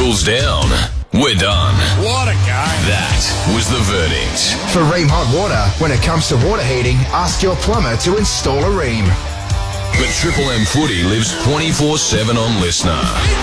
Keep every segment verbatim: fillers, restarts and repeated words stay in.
cools down. We're done. What a game. That was the verdict. For Rheem Hot Water, when it comes to water heating, ask your plumber to install a Rheem. But Triple M Footy lives twenty-four seven on Listener.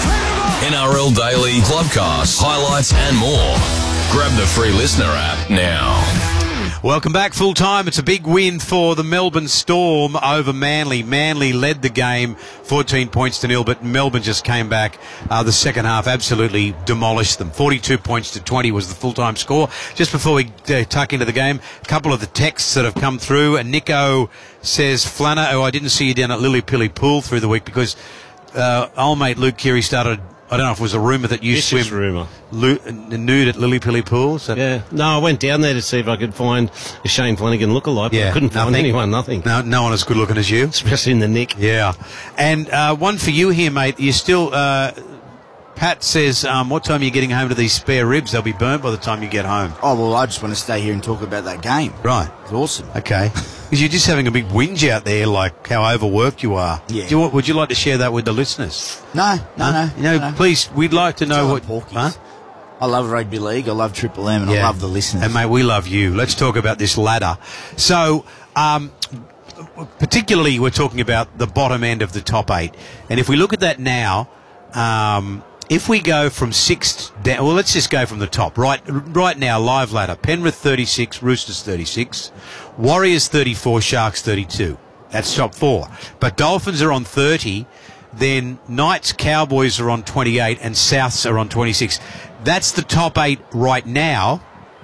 N R L Daily, Clubcast, highlights and more. Grab the free Listener app now. Welcome back full time. It's a big win for the Melbourne Storm over Manly. Manly led the game fourteen points to nil, but Melbourne just came back. Uh, the second half absolutely demolished them. forty-two points to twenty was the full-time score. Just before we uh, tuck into the game, a couple of the texts that have come through. And Nico says, Flanner, oh, I didn't see you down at Lily Pilly Pool through the week because uh, old mate Luke Keary started... I don't know if it was a rumour that you it's swim just rumour. Lo- nude at Lily Pilly Pool. So yeah. No, I went down there to see if I could find a Shane Flanagan lookalike, but yeah, I couldn't find nothing. anyone, nothing. No, no one as good looking as you. Especially in the nick. Yeah. And uh, one for you here, mate. You still... Uh, Pat says, um, what time are you getting home to these spare ribs? They'll be burnt by the time you get home. Oh, well, I just want to stay here and talk about that game. Right. It's awesome. Okay. Because you're just having a big whinge out there, like how overworked you are. Yeah. Do you, would you like to share that with the listeners? No, no, no. You know, no. please, we'd like to know Tell what... them Porkies. Huh? I love rugby league, I love Triple M, and I love the listeners. And, mate, we love you. Let's talk about this ladder. So, um, particularly we're talking about the bottom end of the top eight. And if we look at that now... Um, If we go from sixth down, well, let's just go from the top. Right right now, live ladder. Penrith thirty-six, Roosters thirty-six, Warriors thirty-four, Sharks thirty-two. That's top four. But Dolphins are on thirty, then Knights, Cowboys are on twenty-eight, and Souths are on twenty-six. That's the top eight right now.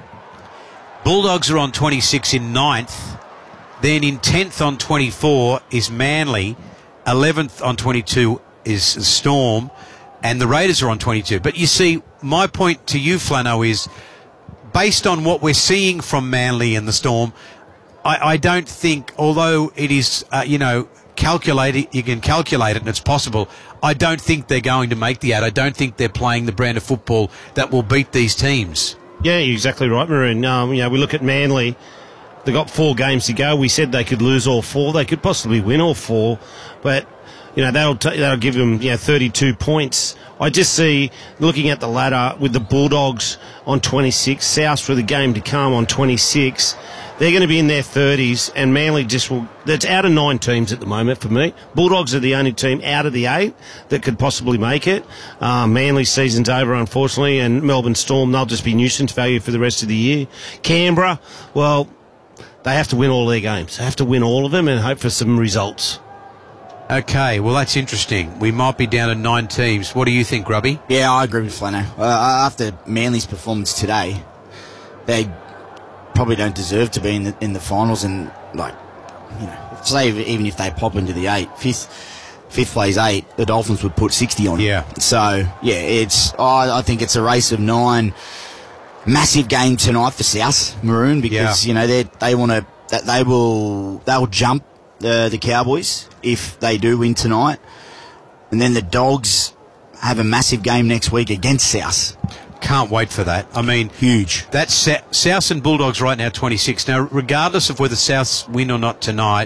Bulldogs are on twenty-six in ninth. Then in tenth on twenty-four is Manly. eleventh on twenty-two is Storm. And the Raiders are on twenty-two. But you see, my point to you, Flano, is based on what we're seeing from Manly and the Storm, I, I don't think, although it is, uh, you know, calculated, you can calculate it and it's possible, I don't think they're going to make the eight. I don't think they're playing the brand of football that will beat these teams. Yeah, you're exactly right, Maroon. Um, you know, we look at Manly. They've got four games to go. We said they could lose all four. They could possibly win all four. But... You know, that'll t- that'll give them, you know, thirty-two points. I just see, looking at the ladder, with the Bulldogs on twenty-six, South with a game to come on twenty-six, they're going to be in their thirties, and Manly just will... That's out of nine teams at the moment for me. Bulldogs are the only team out of the eight that could possibly make it. Um, Manly's season's over, unfortunately, and Melbourne Storm, they'll just be nuisance value for the rest of the year. Canberra, well, they have to win all their games. They have to win all of them and hope for some results. Okay, well, that's interesting. We might be down to nine teams. What do you think, Grubby? Yeah, I agree with Flano. Uh, after Manly's performance today, they probably don't deserve to be in the, in the finals. And, like, you know, say even if they pop into the eight, fifth, fifth place eight, the Dolphins would put sixty on. Yeah. So, yeah, it's. I, I think it's a race of nine. Massive game tonight for South Maroon because, yeah. you know, they they want to. That they will. They will jump. Uh, the Cowboys, if they do win tonight. And then the Dogs have a massive game next week against South. Can't wait for that. I mean, huge. That's Sa- South and Bulldogs right now, twenty-six. Now, regardless of whether Souths win or not tonight,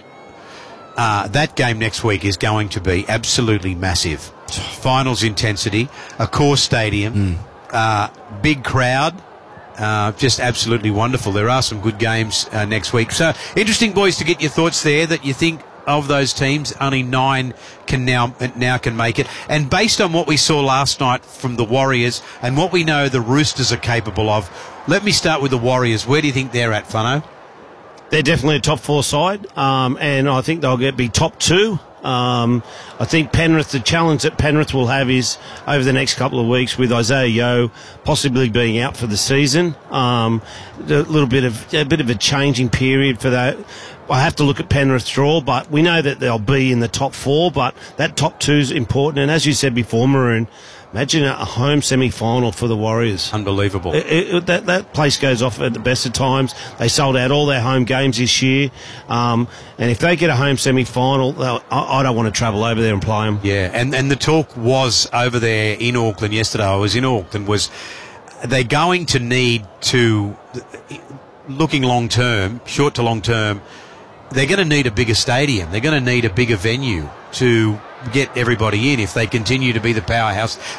uh, that game next week is going to be absolutely massive. Finals intensity, a core stadium, mm. uh, big crowd. Uh, just absolutely wonderful. There are some good games uh, next week. So, interesting, boys, to get your thoughts there, that you think of those teams, only nine can now now can make it. And based on what we saw last night from the Warriors and what we know the Roosters are capable of, let me start with the Warriors. Where do you think they're at, Flano? They're definitely a top four side, um, and I think they'll get be top two. Um, I think Penrith, the challenge that Penrith will have is over the next couple of weeks with Isaiah Yeo possibly being out for the season. Um, a little bit of a bit of a changing period for that. I have to look at Penrith's draw, but we know that they'll be in the top four, but that top two is important. And as you said before, Maroon, imagine a home semi-final for the Warriors. Unbelievable. It, it, that, that place goes off at the best of times. They sold out all their home games this year. Um, and if they get a home semi-final, I, I don't want to travel over there and play them. Yeah, and, and the talk was over there in Auckland yesterday. I was in Auckland, was they're going to need to, looking long-term, short to long-term, they're going to need a bigger stadium. They're going to need a bigger venue to get everybody in if they continue to be the powerhouse